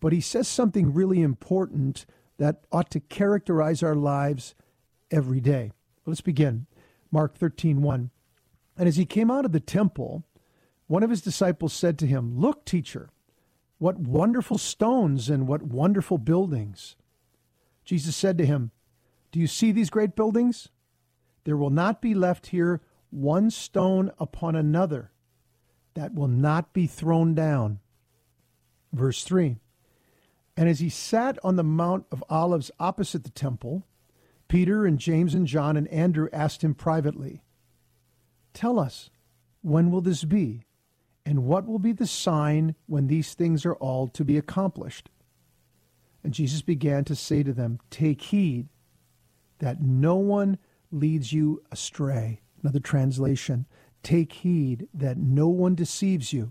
But he says something really important that ought to characterize our lives every day. Let's begin. Mark 13:1. And as he came out of the temple, one of his disciples said to him, "Look, teacher, what wonderful stones and what wonderful buildings." Jesus said to him, "Do you see these great buildings? There will not be left here one stone upon another that will not be thrown down." Verse 3. And as he sat on the Mount of Olives opposite the temple, Peter and James and John and Andrew asked him privately, "Tell us, when will this be? And what will be the sign when these things are all to be accomplished?" And Jesus began to say to them, "Take heed that no one leads you astray." Another translation, "Take heed that no one deceives you.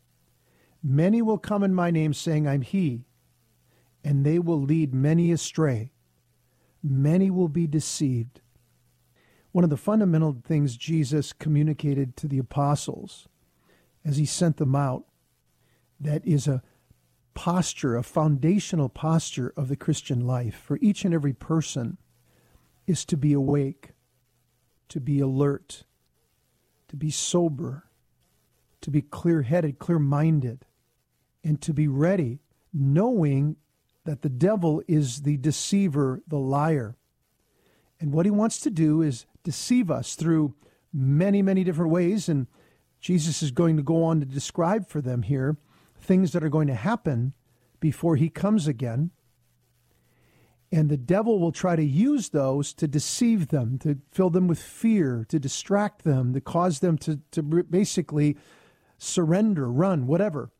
Many will come in my name saying, 'I'm he,' and they will lead many astray. Many will be deceived." One of the fundamental things Jesus communicated to the apostles as he sent them out, that is a posture, a foundational posture of the Christian life for each and every person, is to be awake, to be alert, to be sober, to be clear-headed, clear-minded, and to be ready, knowing that the devil is the deceiver, the liar. And what he wants to do is deceive us through many, many different ways. And Jesus is going to go on to describe for them here things that are going to happen before he comes again. And the devil will try to use those to deceive them, to fill them with fear, to distract them, to cause them to basically surrender, run, whatever.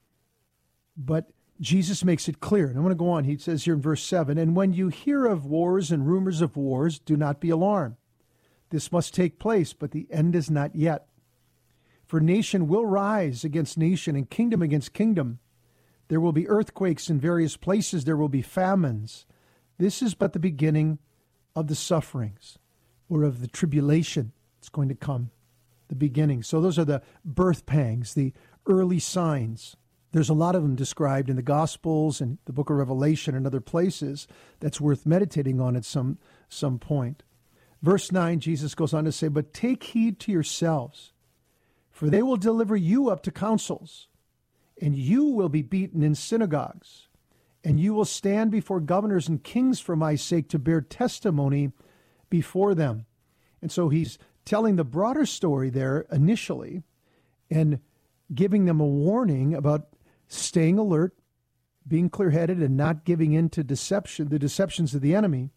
But Jesus makes it clear. And I'm going to go on. He says here in verse 7, "And when you hear of wars and rumors of wars, do not be alarmed. This must take place, but the end is not yet. For nation will rise against nation and kingdom against kingdom. There will be earthquakes in various places. There will be famines. This is but the beginning of the sufferings," or of the tribulation. It's going to come, the beginning. So those are the birth pangs, the early signs. There's a lot of them described in the Gospels and the book of Revelation and other places that's worth meditating on at some point. Verse 9, Jesus goes on to say, "But take heed to yourselves, for they will deliver you up to councils, and you will be beaten in synagogues, and you will stand before governors and kings for my sake to bear testimony before them." And so he's telling the broader story there initially and giving them a warning about staying alert, being clear-headed, and not giving in to deception, the deceptions of the enemy.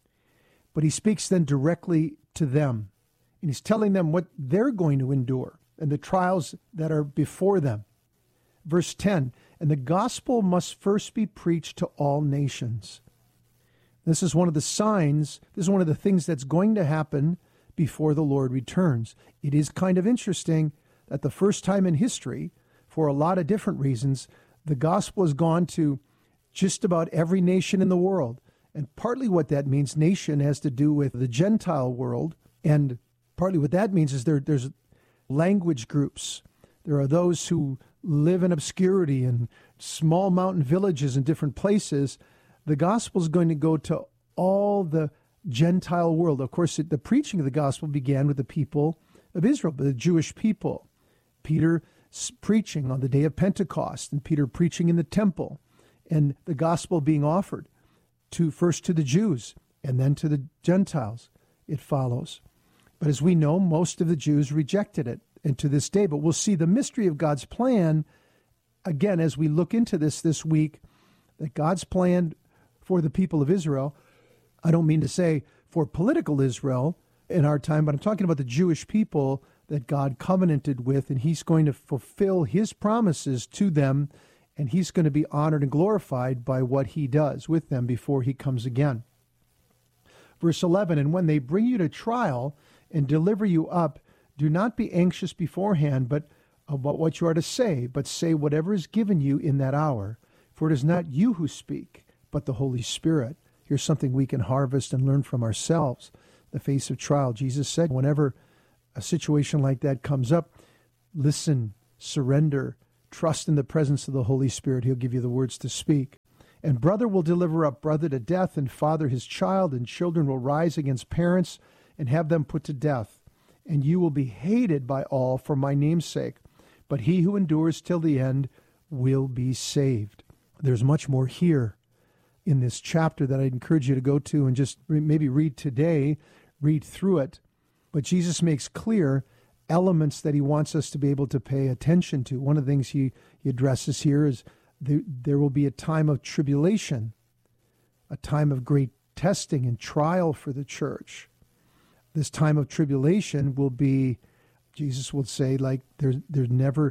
But he speaks then directly to them, and he's telling them what they're going to endure and the trials that are before them. Verse 10, "And the gospel must first be preached to all nations." This is one of the signs, this is one of the things that's going to happen before the Lord returns. It is kind of interesting that the first time in history, for a lot of different reasons, the gospel has gone to just about every nation in the world. And partly what that means, nation, has to do with the Gentile world. And partly what that means is there's language groups. There are those who live in obscurity in small mountain villages in different places. The gospel is going to go to all the Gentile world. Of course, the preaching of the gospel began with the people of Israel, the Jewish people. Peter preaching on the day of Pentecost, and Peter preaching in the temple, and the gospel being offered first to the Jews and then to the Gentiles. It follows. But as we know, most of the Jews rejected it, and to this day. But we'll see the mystery of God's plan, again, as we look into this week, that God's plan for the people of Israel, I don't mean to say for political Israel in our time, but I'm talking about the Jewish people that God covenanted with, and he's going to fulfill his promises to them, and he's going to be honored and glorified by what he does with them before he comes again. Verse 11, "And when they bring you to trial and deliver you up, do not be anxious beforehand, but about what you are to say, but say whatever is given you in that hour. For it is not you who speak, but the Holy Spirit." Here's something we can harvest and learn from ourselves. The face of trial. Jesus said, whenever a situation like that comes up, listen, surrender, trust in the presence of the Holy Spirit. He'll give you the words to speak. And brother will deliver up brother to death, and father his child, and children will rise against parents and have them put to death. And you will be hated by all for my name's sake, but he who endures till the end will be saved. There's much more here in this chapter that I'd encourage you to go to and just maybe read today, read through it. But Jesus makes clear elements that he wants us to be able to pay attention to. One of the things he addresses here is there will be a time of tribulation, a time of great testing and trial for the church. This time of tribulation will be, Jesus will say, like there never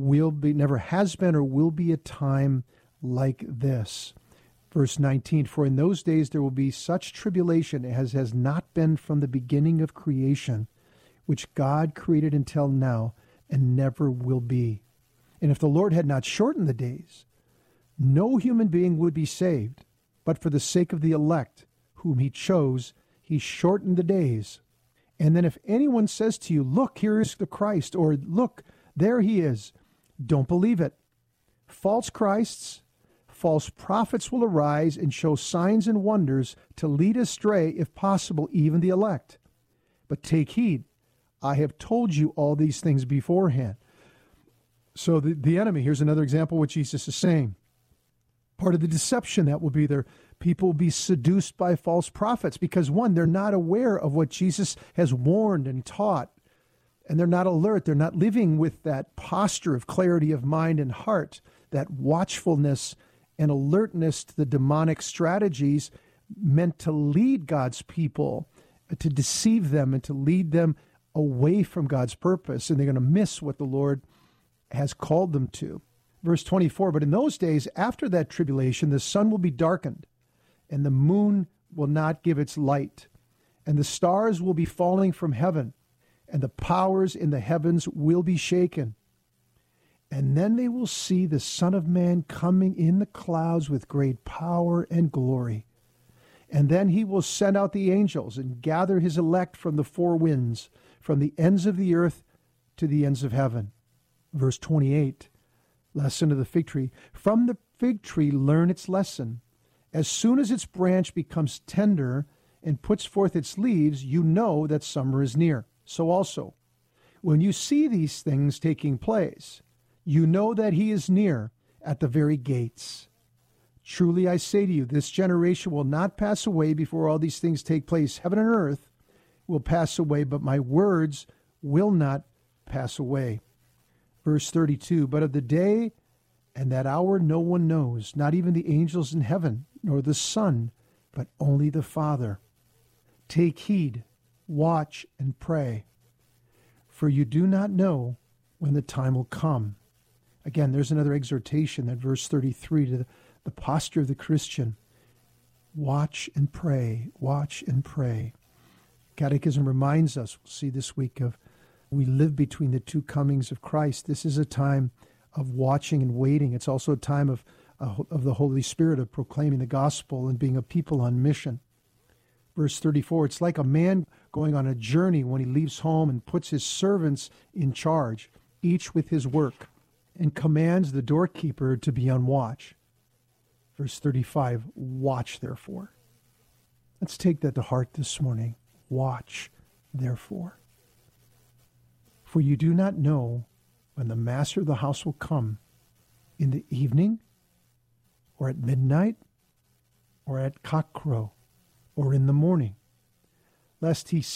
has been or will be a time like this. Verse 19, for in those days there will be such tribulation as has not been from the beginning of creation, which God created until now and never will be. And if the Lord had not shortened the days, no human being would be saved. But for the sake of the elect, whom he chose, he shortened the days. And then if anyone says to you, look, here is the Christ, or look, there he is, don't believe it. False Christs, false prophets will arise and show signs and wonders to lead astray, if possible, even the elect. But take heed, I have told you all these things beforehand. So the enemy, here's another example of what Jesus is saying. Part of the deception that will be there, people will be seduced by false prophets because, one, they're not aware of what Jesus has warned and taught, and they're not alert. They're not living with that posture of clarity of mind and heart, that watchfulness and alertness to the demonic strategies meant to lead God's people, to deceive them and to lead them away from God's purpose, and they're going to miss what the Lord has called them to. Verse 24, but in those days, after that tribulation, the sun will be darkened, and the moon will not give its light, and the stars will be falling from heaven, and the powers in the heavens will be shaken. And then they will see the Son of Man coming in the clouds with great power and glory. And then he will send out the angels and gather his elect from the four winds, from the ends of the earth to the ends of heaven. Verse 28, lesson of the fig tree. From the fig tree learn its lesson. As soon as its branch becomes tender and puts forth its leaves, you know that summer is near. So also, when you see these things taking place, you know that he is near at the very gates. Truly I say to you, this generation will not pass away before all these things take place. Heaven and earth will pass away, but my words will not pass away. Verse 32, but of the day and that hour no one knows, not even the angels in heaven, nor the Son, but only the Father. Take heed, watch, and pray, for you do not know when the time will come. Again, there's another exhortation, that verse 33, to the posture of the Christian. Watch and pray, watch and pray. Catechism reminds us, we'll see this week, of we live between the two comings of Christ. This is a time of watching and waiting. It's also a time of the Holy Spirit, of proclaiming the gospel and being a people on mission. Verse 34, it's like a man going on a journey when he leaves home and puts his servants in charge, each with his work, and commands the doorkeeper to be on watch. Verse 35, watch therefore. Let's take that to heart this morning. Watch therefore. For you do not know when the master of the house will come, in the evening, or at midnight, or at cockcrow, or in the morning, lest he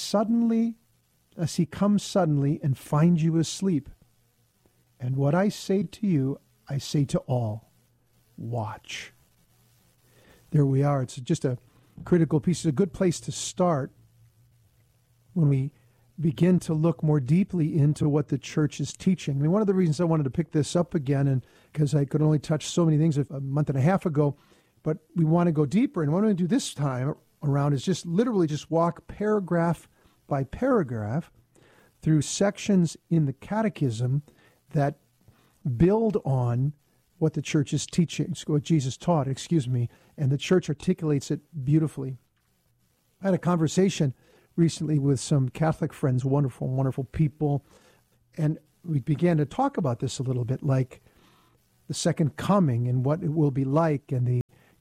come suddenly and find you asleep. And what I say to you, I say to all, watch. There we are. It's just a critical piece. It's a good place to start when we begin to look more deeply into what the church is teaching. I mean, one of the reasons I wanted to pick this up again, and because I could only touch so many things a month and a half ago, but we want to go deeper. And what I'm going to do this time around is just literally just walk paragraph by paragraph through sections in the catechism that build on what the church is teaching, what Jesus taught, and the church articulates it beautifully. I had a conversation recently with some Catholic friends, wonderful, wonderful people, and we began to talk about this a little bit, like the second coming and what it will be like, and the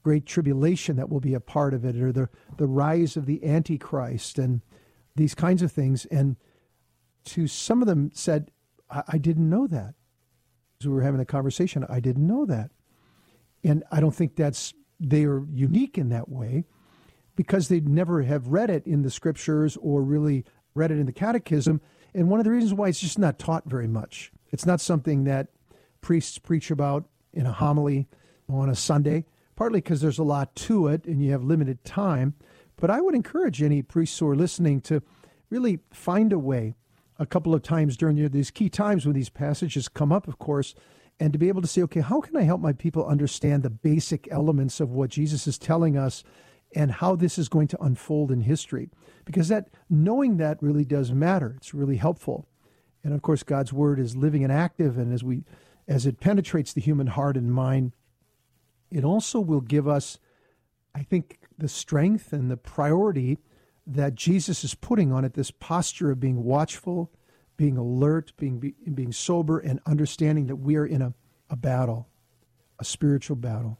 great tribulation that will be a part of it, or the rise of the Antichrist and these kinds of things. And to some of them said, I didn't know that. As we were having the conversation, I didn't know that. And I don't think they are unique in that way, because they'd never have read it in the scriptures or really read it in the catechism. And one of the reasons why it's just not taught very much. It's not something that priests preach about in a homily on a Sunday, partly because there's a lot to it and you have limited time. But I would encourage any priests who are listening to really find a way a couple of times during these key times when these passages come up, of course, and to be able to say, okay, how can I help my people understand the basic elements of what Jesus is telling us and how this is going to unfold in history? Because that knowing that really does matter. It's really helpful. And of course, God's word is living and active, and as it penetrates the human heart and mind, it also will give us, I think, the strength and the priority that Jesus is putting on it, this posture of being watchful, being alert, being sober, and understanding that we are in a battle, a spiritual battle.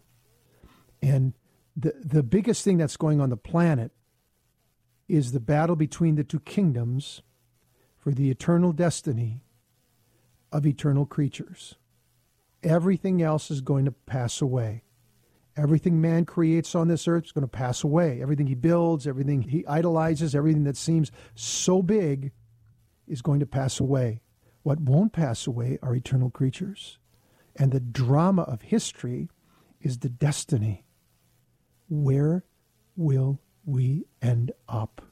And the biggest thing that's going on the planet is the battle between the two kingdoms for the eternal destiny of eternal creatures. Everything else is going to pass away. Everything man creates on this earth is going to pass away. Everything he builds, everything he idolizes, everything that seems so big is going to pass away. What won't pass away are eternal creatures. And the drama of history is the destiny. Where will we end up?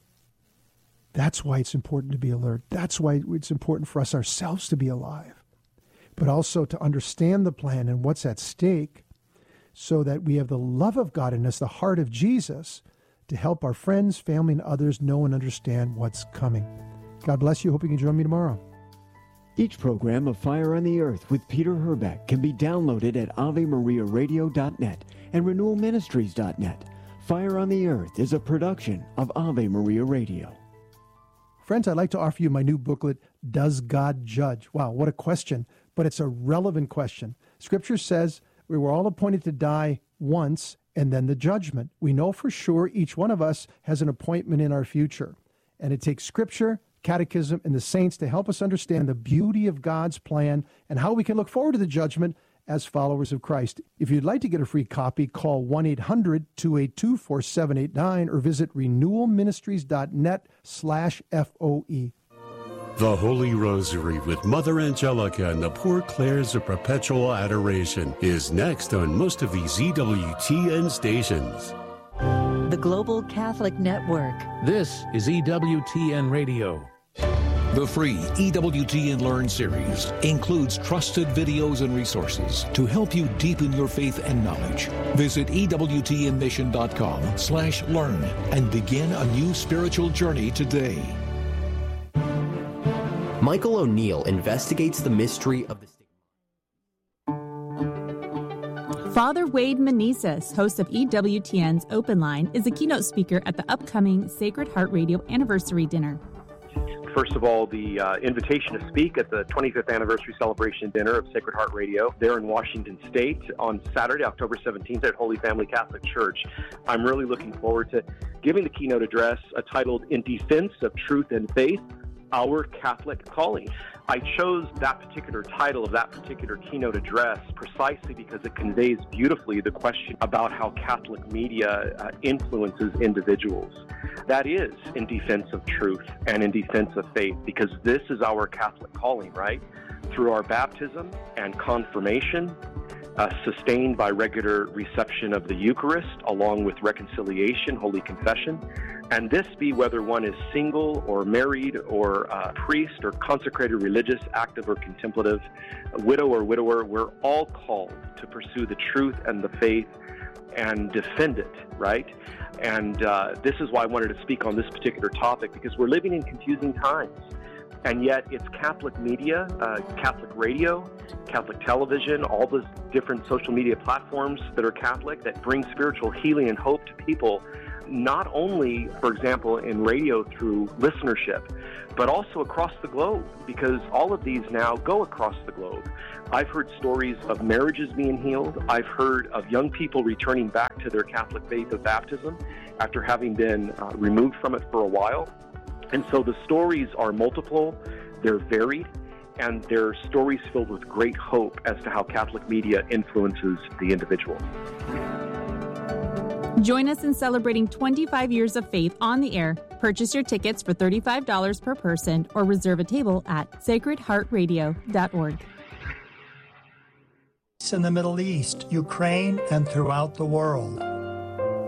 That's why it's important to be alert. That's why it's important for us ourselves to be alive, but also to understand the plan and what's at stake, so that we have the love of God in us, the heart of Jesus, to help our friends, family, and others know and understand what's coming. God bless you. Hope you can join me tomorrow. Each program of Fire on the Earth with Peter Herbeck can be downloaded at AveMariaRadio.net and RenewalMinistries.net. Fire on the Earth is a production of Ave Maria Radio. Friends, I'd like to offer you my new booklet, Does God Judge? Wow, what a question, but it's a relevant question. Scripture says we were all appointed to die once and then the judgment. We know for sure each one of us has an appointment in our future. And it takes Scripture, catechism, and the saints to help us understand the beauty of God's plan and how we can look forward to the judgment as followers of Christ. If you'd like to get a free copy, call 1-800-282-4789 or visit renewalministries.net/FOE. The Holy Rosary with Mother Angelica and the Poor Clares of Perpetual Adoration is next on most of these EWTN stations. The Global Catholic Network. This is EWTN Radio. The free EWTN Learn series includes trusted videos and resources to help you deepen your faith and knowledge. Visit EWTNmission.com/learn and begin a new spiritual journey today. Michael O'Neill investigates the mystery of the Father Wade Meneses, host of EWTN's Open Line, is a keynote speaker at the upcoming Sacred Heart Radio Anniversary Dinner. First of all, the invitation to speak at the 25th anniversary celebration dinner of Sacred Heart Radio there in Washington State on Saturday, October 17th at Holy Family Catholic Church. I'm really looking forward to giving the keynote address titled In Defense of Truth and Faith, Our Catholic Calling. I chose that particular title of that particular keynote address precisely because it conveys beautifully the question about how Catholic media influences individuals. That is in defense of truth and in defense of faith, because this is our Catholic calling, right? Through our baptism and confirmation, sustained by regular reception of the Eucharist, along with reconciliation, Holy Confession, and this be whether one is single or married or priest or consecrated religious, active or contemplative, widow or widower, we're all called to pursue the truth and the faith and defend it, right? And this is why I wanted to speak on this particular topic, because we're living in confusing times. And yet it's Catholic media, Catholic radio, Catholic television, all the different social media platforms that are Catholic that bring spiritual healing and hope to people not only, for example, in radio through listenership, but also across the globe, because all of these now go across the globe. I've heard stories of marriages being healed. I've heard of young people returning back to their Catholic faith of baptism after having been removed from it for a while. And so the stories are multiple, they're varied, and they're stories filled with great hope as to how Catholic media influences the individual. Join us in celebrating 25 years of faith on the air. Purchase your tickets for $35 per person or reserve a table at sacredheartradio.org. In the Middle East, Ukraine, and throughout the world.